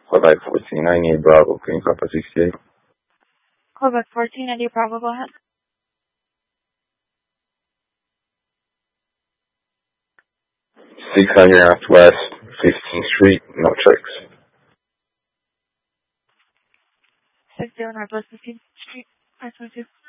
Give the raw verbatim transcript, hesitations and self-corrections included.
Quebec fourteen ninety-eight Bravo, can you copy sixty-eight? Quebec fourteen ninety-eight Bravo, go ahead. six hundred Northwest fifteenth Street, no checks. six zero Northwest fifteenth Street, five twenty-two.